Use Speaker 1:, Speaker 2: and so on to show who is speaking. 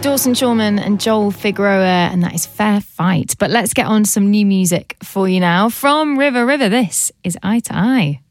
Speaker 1: Dawson Shawman and Joel Figueroa, and that is Fair Fight. But let's get on some new music for you now. From River River, this is Eye to Eye.